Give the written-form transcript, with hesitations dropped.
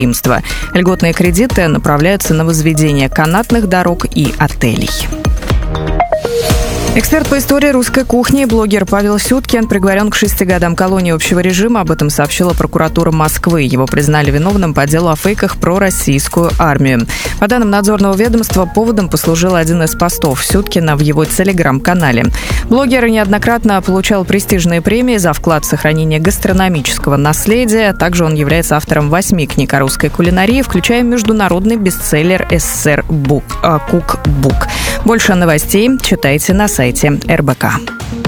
гостеприимства. Льготные кредиты направляются на возведение канатных дорог и отелей. Эксперт по истории русской кухни, блогер Павел Сюткин приговорен к 6 годам колонии общего режима. Об этом сообщила прокуратура Москвы. Его признали виновным по делу о фейках про российскую армию. По данным надзорного ведомства, поводом послужил один из постов Сюткина в его телеграм-канале. Блогер неоднократно получал престижные премии за вклад в сохранение гастрономического наследия. Также он является автором 8 книг о русской кулинарии, включая международный бестселлер «СССР Кукбук». Больше новостей читайте на сайте РБК.